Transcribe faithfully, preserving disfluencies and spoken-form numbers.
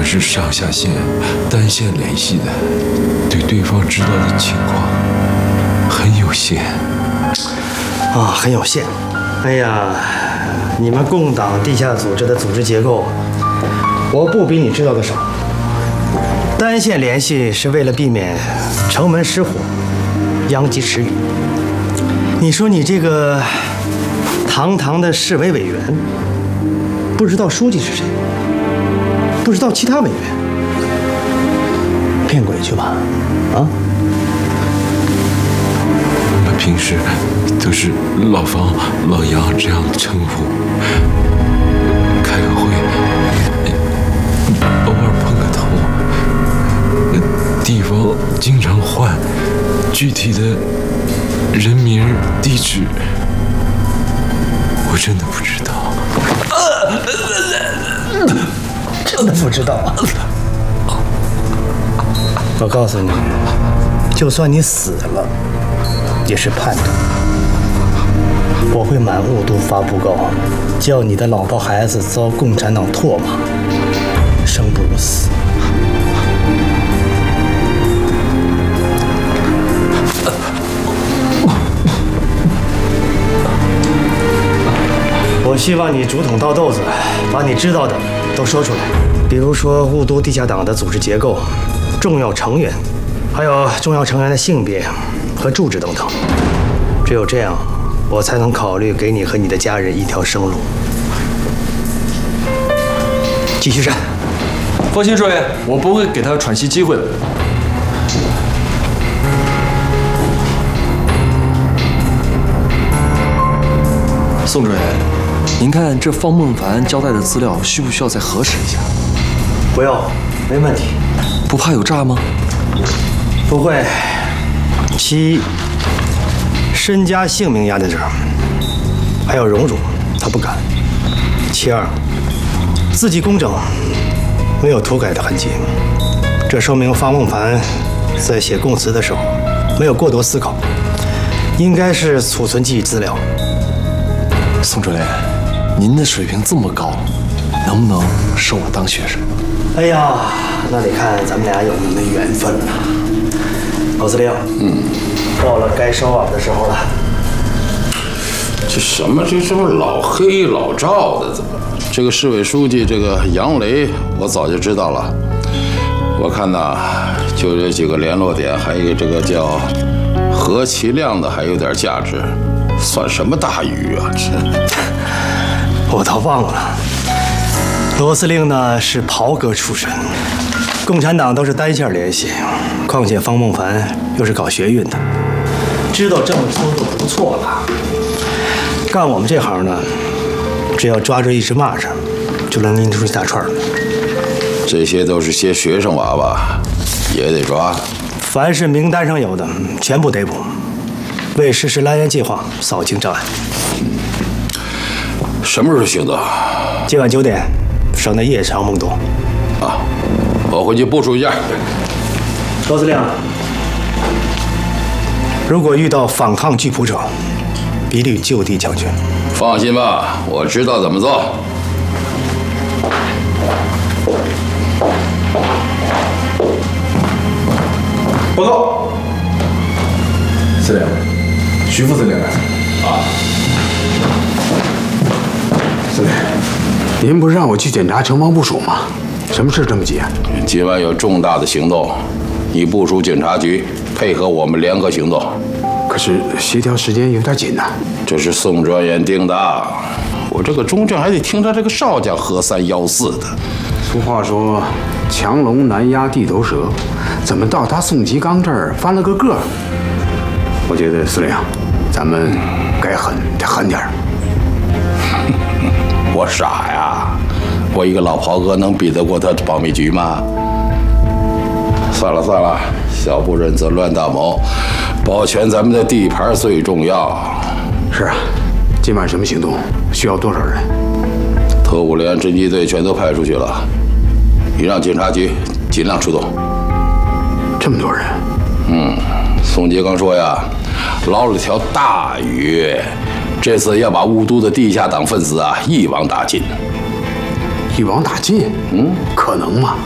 是上下线单线联系的，对对方知道的情况很有限。 啊，很有限。哎呀，你们共党地下组织的组织结构，我不比你知道的少。单线联系是为了避免城门失火，殃及池鱼。你说你这个堂堂的市委委员，不知道书记是谁，不知道其他委员，骗鬼去吧，啊？ 我们平时都是老方、老杨这样称呼，开个会，偶尔碰个头，地方经常换，具体的人名、地址，我真的不知道。 真的不知道啊！我告诉你，就算你死了，也是叛徒。我会满雾都发布告，叫你的老婆孩子遭共产党唾骂，生不如死。我希望你竹筒倒豆子，把你知道的都说出来，比如说雾都地下党的组织结构、重要成员，还有重要成员的性别和住址等等。只有这样，我才能考虑给你和你的家人一条生路。继续审。 放心，少爷，我不会给他喘息机会的。宋主任，您看这方孟凡交代的资料需不需要再核实一下？ 不用，没问题。 不怕有诈吗？ 不会。其一，身家性命压在这儿，还有荣辱，他不敢。其二，字迹工整，没有涂改的痕迹，这说明方孟凡在写供词的时候没有过多思考，应该是储存记忆资料。 宋主任，您的水平这么高，能不能收我当学生？ 哎呀，那得看咱们俩有没有缘分了。老司令，嗯，到了该收网的时候了。 这什么？这什么老黑老赵的？怎么？这个市委书记这个杨雷，我早就知道了。我看呐，就这几个联络点，还有一个这个叫何其亮的，还有点价值。算什么大鱼啊！这我倒忘了，罗司令呢是袍哥出身，共产党都是单线联系，况且方孟凡又是搞学运的，知道这么做就不错了。干我们这行呢，只要抓住一只蚂蚱，就能拎出一大串了。 这些都是些学生娃娃，也得抓。 凡是名单上有的，全部逮捕。为实施蓝烟计划扫清障碍。 什么时候行动？ 今晚九点，省内夜长梦多。 啊，我回去部署一下。 罗司令，如果遇到反抗拒捕者，一律就地枪决。 放心吧，我知道怎么做。 报告，司令。徐副司令来啊！司令，您不是让我去检查城防部署吗？什么事这么急啊？ 今晚有重大的行动，你部署警察局，配合我们联合行动。 可是协调时间有点紧呐。 这是宋专员定的，我这个中将还得听他这个少将何三幺四的。 俗话说，强龙难压地头蛇，怎么到他宋吉刚这儿翻了个个？我觉得司令，咱们该狠得狠点儿。 我傻呀，我一个老袍哥能比得过他保密局吗？算了算了，小不忍则乱大谋，保全咱们的地盘最重要。 是啊，今晚什么行动？需要多少人？ 特务连、侦缉队全都派出去了，你让警察局尽量出动。 这么多人？ 嗯，宋杰刚说呀，捞了条大鱼，这次要把雾都的地下党分子啊一网打尽。 一网打尽？嗯，可能吗？